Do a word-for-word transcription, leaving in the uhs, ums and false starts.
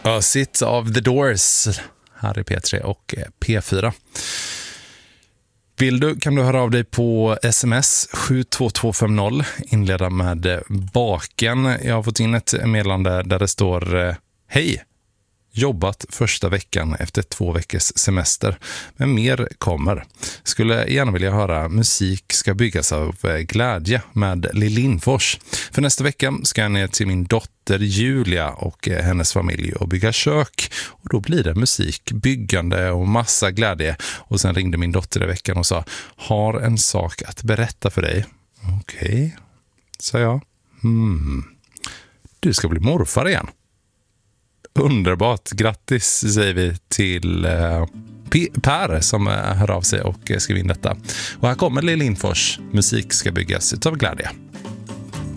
Ösigt av The Doors här i P tre och P fyra. Vill du kan du höra av dig på sms sju två två fem noll, inleda med baken. Jag har fått in ett meddelande där det står hej, jobbat första veckan efter två veckors semester, men mer kommer. Skulle gärna vilja höra musik ska byggas av glädje med Lill Lindfors. För nästa vecka ska jag ner till min dotter Julia och hennes familj och bygga kök. Och då blir det musik, byggande och massa glädje. Och sen ringde min dotter i veckan och sa, har en sak att berätta för dig. Okej, okay, sa jag. Hmm. Du ska bli morfar igen. Underbart, grattis säger vi till eh, Per som hör av sig och skriver in detta. Och här kommer Lill Lindfors, musik ska byggas utav glädje.